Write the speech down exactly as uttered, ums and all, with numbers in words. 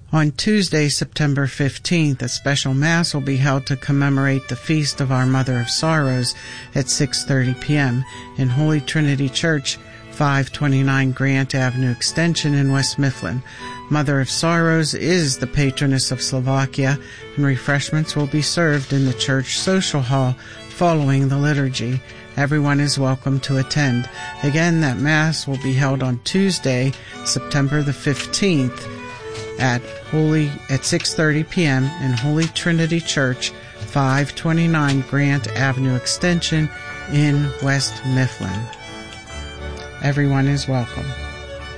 On Tuesday, September fifteenth, a special Mass will be held to commemorate the Feast of Our Mother of Sorrows at six thirty p.m. in Holy Trinity Church, five twenty-nine Grant Avenue Extension in West Mifflin. Mother of Sorrows is the patroness of Slovakia, and refreshments will be served in the church social hall following the liturgy. Everyone is welcome to attend. Again, that Mass will be held on Tuesday, September the fifteenth, at Holy at six thirty p.m. in Holy Trinity Church, five twenty-nine Grant Avenue Extension in West Mifflin. Everyone is welcome.